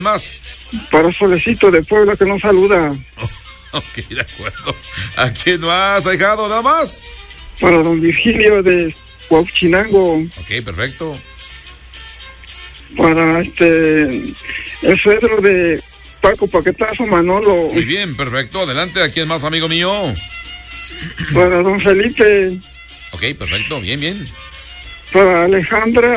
Más. Para Solecito de Puebla que nos saluda. Ok, de acuerdo. ¿A quién más, ahijado? ¿Nada más? Para don Virgilio de Huachinango. Ok, perfecto. Para el suegro de Paco Paquetazo Manolo. Muy bien, perfecto. Adelante. ¿A quién más, amigo mío? Para don Felipe. Ok, perfecto. Bien, bien. Para Alejandra